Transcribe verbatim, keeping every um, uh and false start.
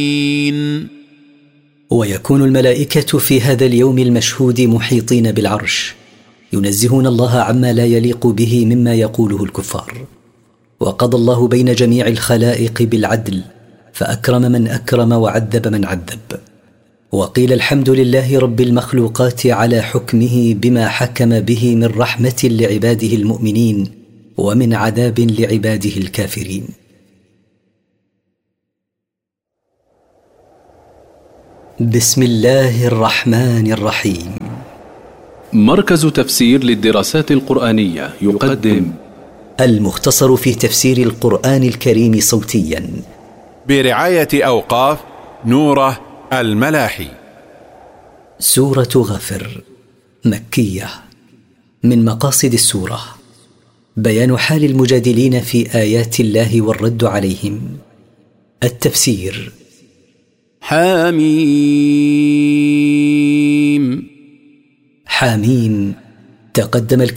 ويكون الملائكة في هذا اليوم المشهود محيطين بالعرش، ينزهون الله عما لا يليق به مما يقوله الكفار. وقضى الله بين جميع الخلائق بالعدل، فأكرم من أكرم وعذب من عذب. وقيل الحمد لله رب المخلوقات على حكمه بما حكم به من رحمة لعباده المؤمنين ومن عذاب لعباده الكافرين. بسم الله الرحمن الرحيم. مركز تفسير للدراسات القرآنية يقدم المختصر في تفسير القرآن الكريم صوتيا برعاية أوقاف نوره الملاحي. سورة غافر مكية. من مقاصد السورة بيان حال المجادلين في آيات الله والرد عليهم. التفسير. حاميم. حاميم. تقدم الكلام